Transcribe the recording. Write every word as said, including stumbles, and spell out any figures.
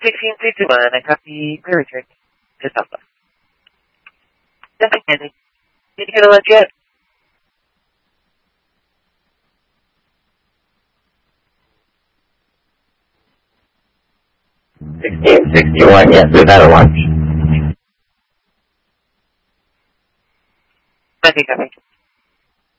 sixteen fifty-one, I copy my return to Southwest. Nothing pending. Did you get a lunch yet? sixteen sixty-one, yes, we've had a lunch. Okay, copy.